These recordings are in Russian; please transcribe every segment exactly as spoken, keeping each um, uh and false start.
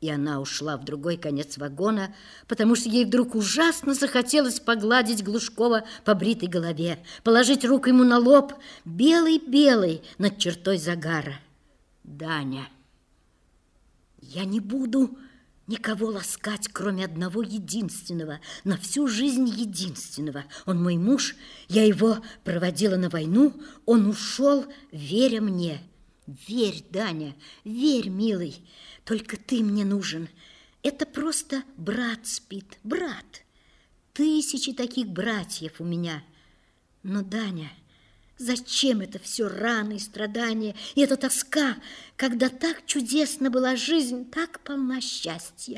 И она ушла в другой конец вагона, потому что ей вдруг ужасно захотелось погладить Глушкова по бритой голове, положить руку ему на лоб, белый-белый, над чертой загара. «Даня, я не буду никого ласкать, кроме одного единственного, на всю жизнь единственного. Он мой муж, я его проводила на войну, он ушел, веря мне. Верь, Даня, верь, милый, только ты мне нужен. Это просто брат спит, брат. Тысячи таких братьев у меня. Но, Даня, зачем это все раны и страдания, и эта тоска, когда так чудесно была жизнь, так полна счастья?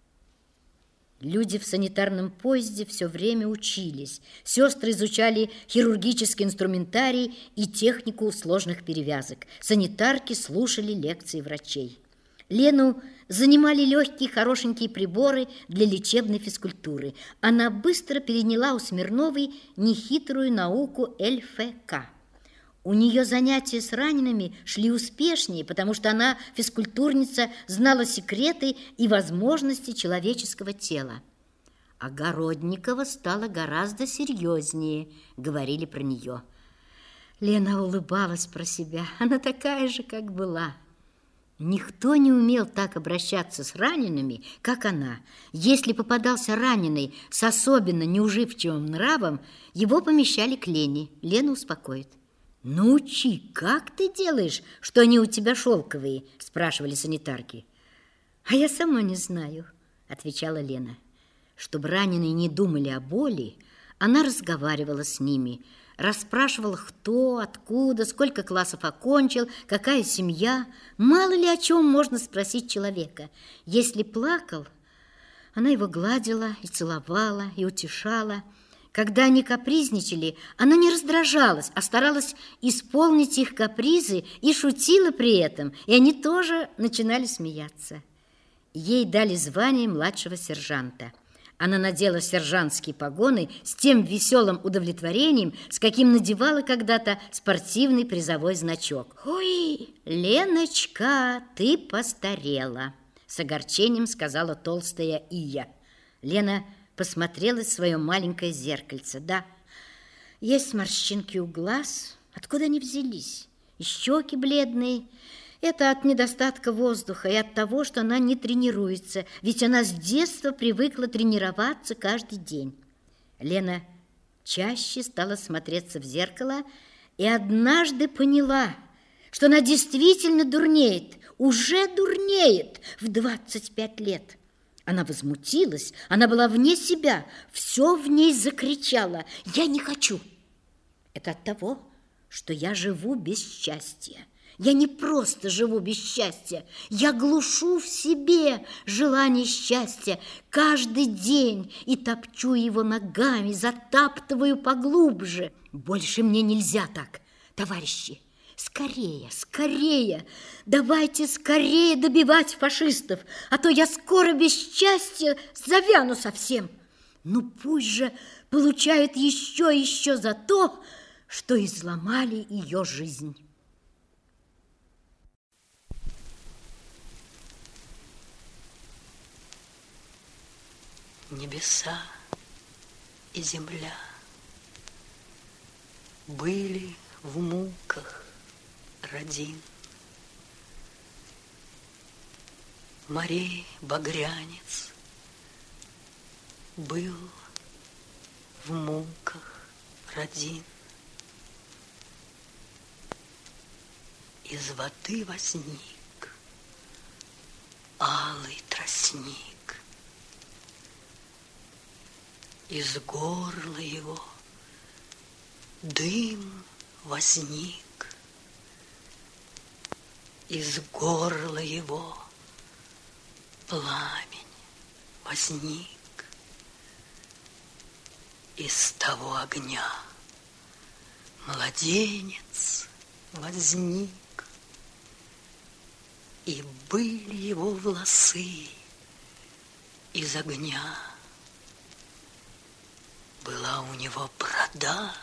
Люди в санитарном поезде все время учились. Сестры изучали хирургический инструментарий и технику сложных перевязок. Санитарки слушали лекции врачей. Лену занимали легкие хорошенькие приборы для лечебной физкультуры. Она быстро переняла у Смирновой нехитрую науку эл эф ка. У нее занятия с ранеными шли успешнее, потому что она, физкультурница, знала секреты и возможности человеческого тела. Огородникова стала гораздо серьезнее, говорили про нее. Лена улыбалась про себя, она такая же, как была. Никто не умел так обращаться с ранеными, как она. Если попадался раненый с особенно неуживчивым нравом, его помещали к Лене. Лена успокоит. «Научи, как ты делаешь, что они у тебя шелковые?» – спрашивали санитарки. «А я сама не знаю», – отвечала Лена. Чтобы раненые не думали о боли, она разговаривала с ними, расспрашивала, кто, откуда, сколько классов окончил, какая семья. Мало ли о чем можно спросить человека. Если плакал, она его гладила и целовала, и утешала. Когда они капризничали, она не раздражалась, а старалась исполнить их капризы и шутила при этом, и они тоже начинали смеяться. Ей дали звание младшего сержанта. Она надела сержантские погоны с тем веселым удовлетворением, с каким надевала когда-то спортивный призовой значок. «Ой, Леночка, ты постарела», — с огорчением сказала толстая Ия. Лена посмотрела в свое маленькое зеркальце. Да, есть морщинки у глаз. Откуда они взялись? И щеки бледные. Это от недостатка воздуха и от того, что она не тренируется, ведь она с детства привыкла тренироваться каждый день. Лена чаще стала смотреться в зеркало и однажды поняла, что она действительно дурнеет, уже дурнеет в двадцать пять лет. Она возмутилась, она была вне себя, все в ней закричало: «Я не хочу!» Это от того, что я живу без счастья. Я не просто живу без счастья, я глушу в себе желание счастья каждый день и топчу его ногами, затаптываю поглубже. Больше мне нельзя так, товарищи. Скорее, скорее, давайте скорее добивать фашистов, а то я скоро без счастья завяну совсем. Ну пусть же получают еще и еще за то, что изломали ее жизнь. Небеса и земля были в муках родин. Морей багрянец был в муках родин. Из воды возник алый тростник. Из горла его дым возник, из горла его пламень возник, из того огня младенец возник, и были его волосы из огня. Была у него борода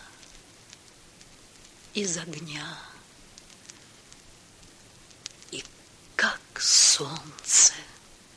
из огня, и как солнце